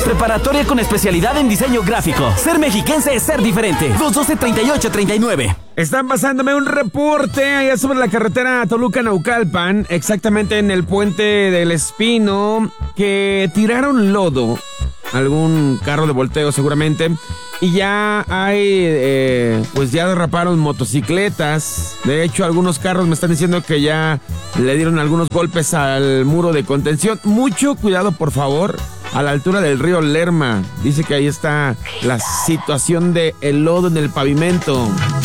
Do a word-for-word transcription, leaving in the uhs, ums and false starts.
Preparatoria con especialidad en diseño gráfico. Ser mexiquense es ser diferente. dos doce, treinta y ocho, treinta y nueve. Están pasándome un reporte allá sobre la carretera Toluca-Naucalpan, exactamente en el puente del Espino, que tiraron lodo, algún carro de volteo seguramente, y ya hay, eh, pues ya derraparon motocicletas. De hecho, algunos carros me están diciendo que ya le dieron algunos golpes al muro de contención. Mucho cuidado, por favor, a la altura del río Lerma. Dice que ahí está la situación de el lodo en el pavimento.